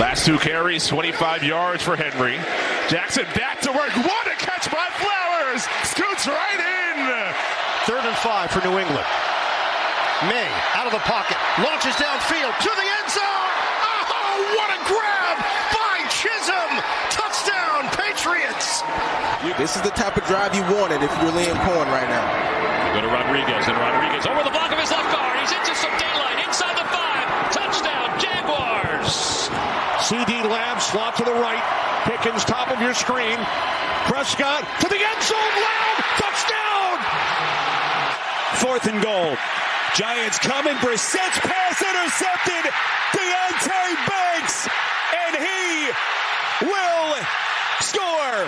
Last 2 carries, 25 yards for Henry. Jackson back to work. What a catch by Flowers! Scoots right in. 3rd and 5 for New England. May out of the pocket, launches downfield to the end zone. Oh, what a grab by Chisholm! Touchdown, Patriots! This is the type of drive you wanted if you're Liam Cohen right now. They go to Rodriguez, and Rodriguez over the block of his left guard. He's into some daylight inside the 5. Touchdown, Jaguars! CD Lamb slot to the right. Pickens top of your screen. Prescott to the end zone. Lamb touchdown. 4th and goal. Giants coming. Brissett's pass intercepted. Deontay Banks, and he will score.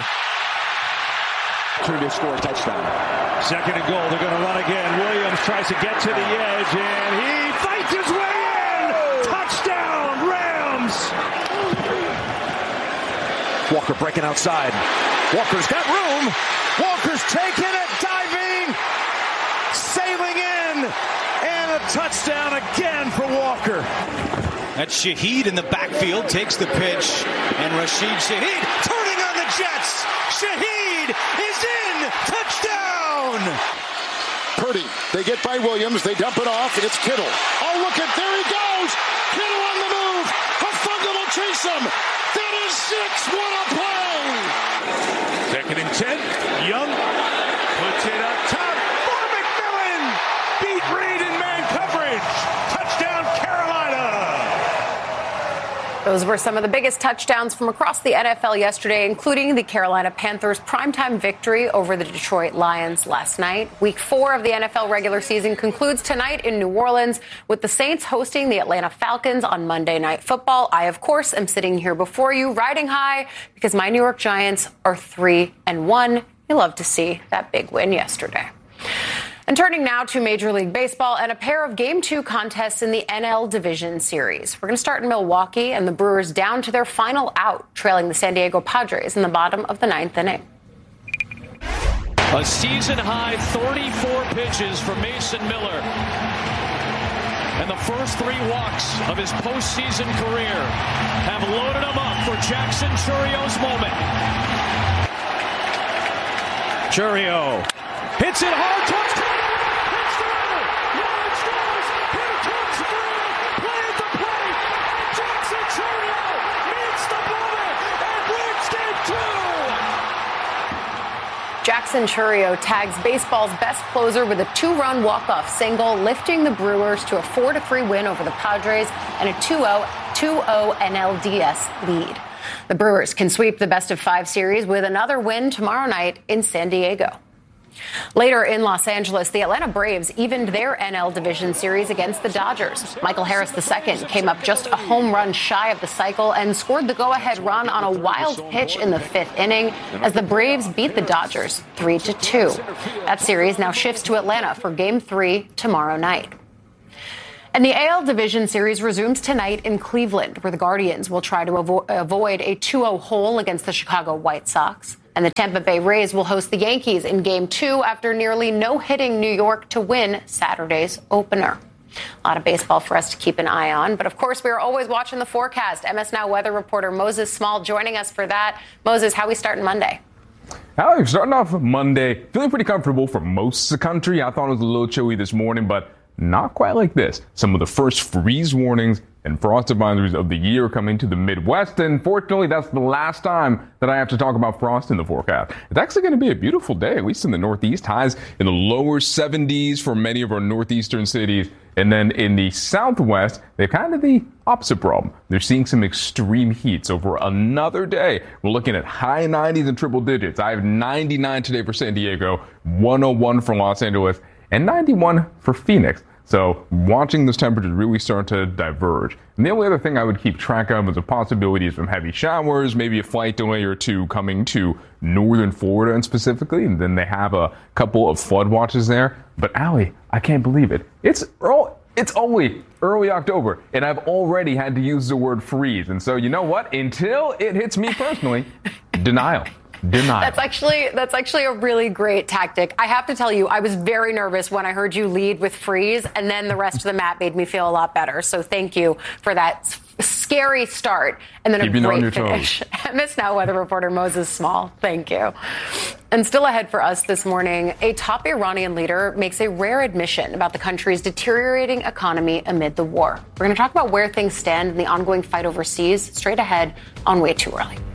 To score a touchdown. 2nd and goal. They're going to run again. Williams tries to get to the edge, and he fights his way in. Touchdown, Rams. Walker breaking outside. Walker's got room. Walker's taking it, diving, sailing in, and a touchdown again for Walker. That's Shaheed in the backfield, takes the pitch, and Rashid Shaheed turning on the Jets. Shaheed is in. Touchdown. Purdy. They get by Williams. They dump it off. It's Kittle. Oh, look at, there he goes. Kittle on the move. Hufanga will chase him. That is 6. What a play. 2nd and 10. Young puts it up top for McMillan. Beat Reed in man coverage. Touchdown, Carolina. Those were some of the biggest touchdowns from across the NFL yesterday, including the Carolina Panthers' primetime victory over the Detroit Lions last night. Week 4 of the NFL regular season concludes tonight in New Orleans with the Saints hosting the Atlanta Falcons on Monday Night Football. I, of course, am sitting here before you riding high because my New York Giants are 3-1. You love to see that big win yesterday. And turning now to Major League Baseball and a pair of Game 2 contests in the NL Division Series. We're going to start in Milwaukee, and the Brewers down to their final out, trailing the San Diego Padres in the bottom of the 9th inning. A season-high 34 pitches for Mason Miller. And the first 3 walks of his postseason career have loaded him up for Jackson Churrio's moment. Churrio hits it hard towards Cole. Hits the runner. Yard scores. Here comes Freeman. Play at the plate. Jackson Churrio meets the bubble and wins game 2. Jackson Churrio tags baseball's best closer with a 2-run walk-off single, lifting the Brewers to a 4-3 win over the Padres and a 2-0 NLDS lead. The Brewers can sweep the best-of-5 series with another win tomorrow night in San Diego. Later in Los Angeles, the Atlanta Braves evened their NL Division Series against the Dodgers. Michael Harris II came up just a home run shy of the cycle and scored the go-ahead run on a wild pitch in the 5th inning as the Braves beat the Dodgers 3-2. That series now shifts to Atlanta for Game 3 tomorrow night. And the AL Division Series resumes tonight in Cleveland, where the Guardians will try to avoid a 2-0 hole against the Chicago White Sox. And the Tampa Bay Rays will host the Yankees in Game 2 after nearly no-hitting New York to win Saturday's opener. A lot of baseball for us to keep an eye on. But, of course, we are always watching the forecast. MS Now weather reporter Moses Small joining us for that. Moses, how are we starting Monday? Alex, starting off Monday, feeling pretty comfortable for most of the country. I thought it was a little chilly this morning, but not quite like this. Some of the first freeze warnings and frost advisories of the year coming to the Midwest. And fortunately, that's the last time that I have to talk about frost in the forecast. It's actually going to be a beautiful day, at least in the Northeast. Highs in the lower 70s for many of our northeastern cities. And then in the Southwest, they've kind of the opposite problem. They're seeing some extreme heats over another day. We're looking at high 90s and triple digits. I have 99 today for San Diego, 101 for Los Angeles, and 91 for Phoenix. So watching those temperatures really start to diverge. And the only other thing I would keep track of is the possibilities of heavy showers, maybe a flight delay or two coming to northern Florida and specifically. And then they have a couple of flood watches there. But Allie, I can't believe it. It's only early October, and I've already had to use the word freeze. And so you know what? Until it hits me personally, denial. denial. That's actually a really great tactic. I have to tell you, I was very nervous when I heard you lead with freeze, and then the rest of the map made me feel a lot better. So thank you for that scary start and then Keeping a on great your finish. Miss Now weather reporter Moses Small, thank you. And still ahead for us this morning, a top Iranian leader makes a rare admission about the country's deteriorating economy amid the war. We're going to talk about where things stand in the ongoing fight overseas straight ahead on Way Too Early.